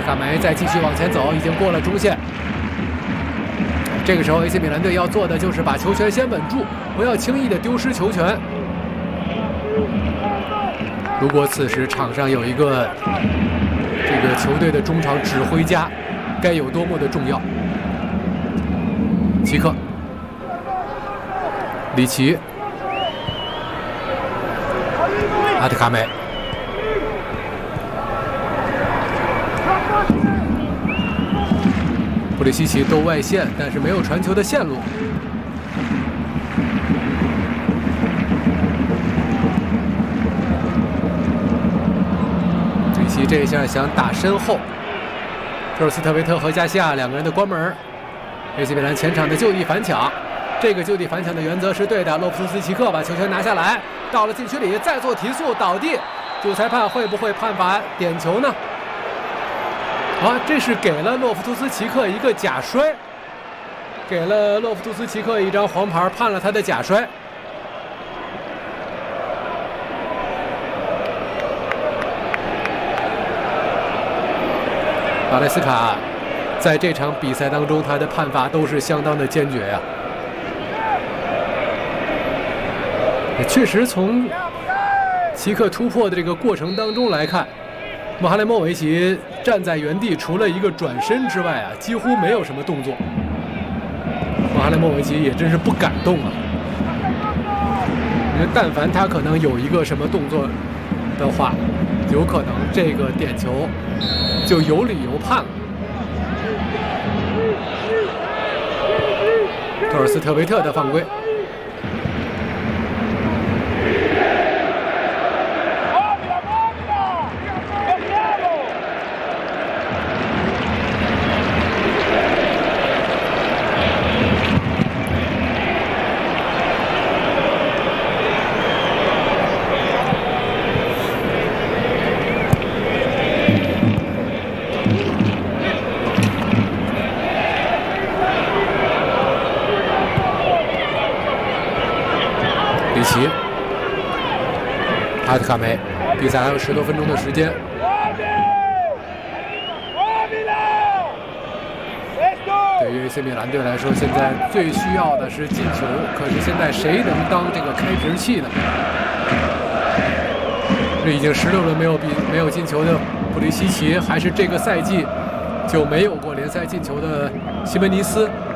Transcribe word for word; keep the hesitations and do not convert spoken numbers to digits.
卡梅再继续往前走，已经过了中线。这个时候 A C 米兰队要做的就是把球权先稳住，不要轻易的丢失球权。如果此时场上有一个这个球队的中场指挥家，该有多么的重要。齐克、里奇、阿特卡梅。布里西奇兜外线，但是没有传球的线路。布里西这一下想打身后，特尔斯特维特和加西亚两个人的关门。A C 米兰前场的就地反抢，这个就地反抢的原则是对的。洛夫图斯奇克把球权拿下来，到了禁区里再做提速倒地，主裁判会不会判罚点球呢？啊，这是给了洛夫图斯奇克一个假摔，给了洛夫图斯奇克一张黄牌，判了他的假摔。巴莱斯卡在这场比赛当中，他的判罚都是相当的坚决呀。确实，从奇克突破的这个过程当中来看，穆哈雷莫维奇站在原地，除了一个转身之外啊，几乎没有什么动作。穆哈雷莫维奇也真是不敢动啊！因为但凡他可能有一个什么动作的话，有可能这个点球就有理由判了。托尔斯特维特的犯规。里奇、阿特卡梅，比赛还有十多分钟的时间。对于 A C 米兰队来说，现在最需要的是进球。可是现在谁能当这个开瓶器呢？这已经十六轮没有比没有进球的普利西奇，还是这个赛季就没有过联赛进球的西门尼斯。